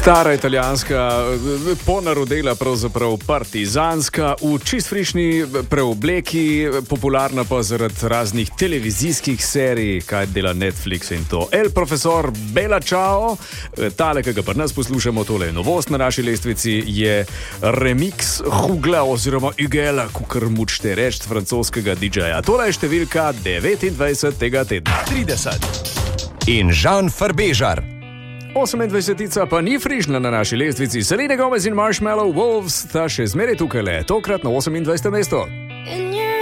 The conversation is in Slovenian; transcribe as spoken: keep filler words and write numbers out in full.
Stara italijanska, ponarodela pravzaprav partizanska, v čist frišni preobleki, popularna pa zaradi raznih televizijskih serij, kaj dela Netflix in to. El profesor Bella Ciao, tale, ki ga pa nas poslušamo, tole je novost na naši lestvici, je remix Hugla oziroma Ugela, kukar mučte reč francoskega didžeja. Tole je številka devetindvajset tega tedna. trideset. In Žan Farbežar. osemindvajsetica pa ni frižna na naši lestvici. Selena Gomez in Marshmallow Wolves sta še zmeraj tukaj le, tokrat na osemindvajsetem mestu.